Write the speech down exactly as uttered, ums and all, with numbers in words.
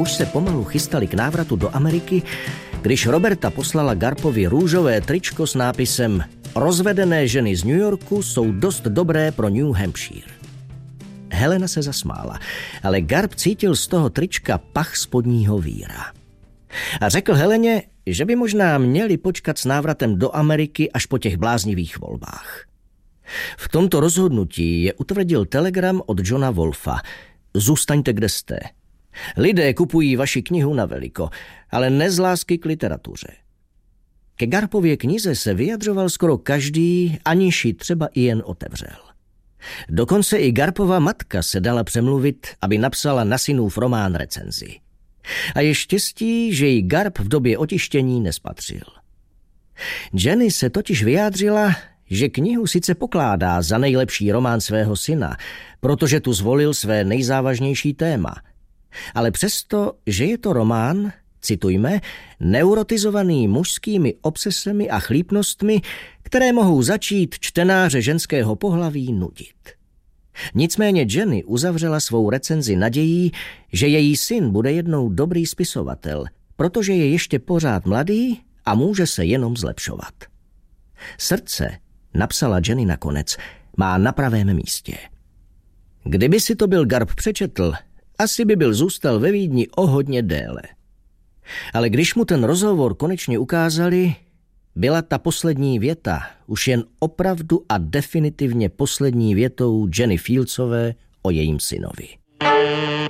už se pomalu chystali k návratu do Ameriky, když Roberta poslala Garpovi růžové tričko s nápisem Rozvedené ženy z New Yorku jsou dost dobré pro New Hampshire. Helena se zasmála, ale Garp cítil z toho trička pach spodního víra. A řekl Heleně, že by možná měli počkat s návratem do Ameriky až po těch bláznivých volbách. V tomto rozhodnutí je utvrdil telegram od Johna Wolfa. Zůstaňte, kde jste. Lidé kupují vaši knihu na veliko, ale ne z lásky k literatuře. Ke Garpově knize se vyjadřoval skoro každý, aniž ji třeba i jen otevřel. Dokonce i Garpova matka se dala přemluvit, aby napsala na synův román recenzi. A je štěstí, že ji Garp v době otištění nespatřil. Jenny se totiž vyjádřila, že knihu sice pokládá za nejlepší román svého syna, protože tu zvolil své nejzávažnější téma. Ale přesto, že je to román, citujme, neurotizovaný mužskými obsesemi a chlípnostmi, které mohou začít čtenáře ženského pohlaví nudit. Nicméně Jenny uzavřela svou recenzi nadějí, že její syn bude jednou dobrý spisovatel, protože je ještě pořád mladý a může se jenom zlepšovat. Srdce, napsala Jenny nakonec, má na pravém místě. Kdyby si to byl Garp přečetl, asi by byl zůstal ve Vídni o hodně déle. Ale když mu ten rozhovor konečně ukázali, byla ta poslední věta už jen opravdu a definitivně poslední větou Jenny Fieldsové o jejím synovi.